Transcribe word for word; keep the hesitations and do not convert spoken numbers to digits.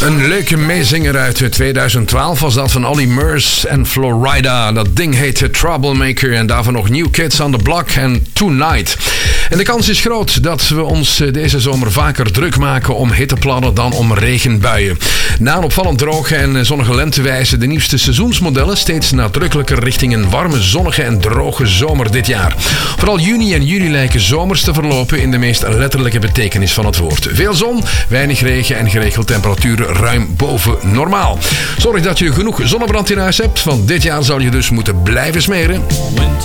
Een leuke meezinger uit tweeduizend twaalf was dat van Olly Murs en Florida. Dat ding heette Troublemaker en daarvan nog New Kids on the Block en Tonight. En de kans is groot dat we ons deze zomer vaker druk maken om hitteplannen dan om regenbuien. Na een opvallend droge en zonnige lente wijzen de nieuwste seizoensmodellen steeds nadrukkelijker richting een warme, zonnige en droge zomer dit jaar. Vooral juni en juli lijken zomers te verlopen in de meest letterlijke betekenis van het woord. Veel zon, weinig regen en geregeld temperaturen ruim boven normaal. Zorg dat je genoeg zonnebrand in huis hebt, want dit jaar zal je dus moeten blijven smeren.